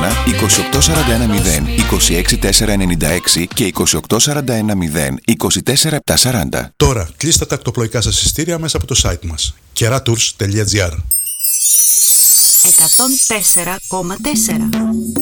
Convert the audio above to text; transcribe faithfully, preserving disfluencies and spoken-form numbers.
είκοσι οκτώ σαράντα ένα μηδέν είκοσι έξι τετρακόσια ενενήντα έξι και είκοσι οκτώ σαράντα ένα μηδέν είκοσι τέσσερα επτακόσια σαράντα. Τώρα κλείστε τα ακτοπλοϊκά σας εισιτήρια μέσα από το site μας κερatours τελεία τζι άρ. εκατόν τέσσερα κόμμα τέσσερα